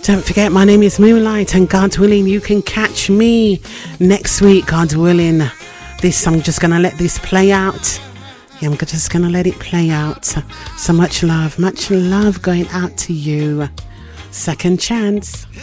Don't forget, my name is Moonlight, and God willing, you can catch me next week, God willing. I'm just going to let this play out. Yeah, I'm just going to let it play out. So much love going out to you. Second chance.